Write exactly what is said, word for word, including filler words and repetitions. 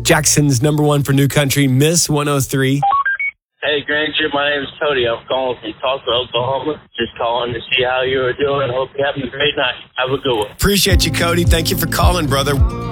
Jackson's number one for New Country, Miss one oh three. Hey, Granger, my name is Cody. I'm calling from Tulsa, Oklahoma. Just calling to see how you are doing. Hope you're having a great night. Have a good one. Appreciate you, Cody. Thank you for calling, brother.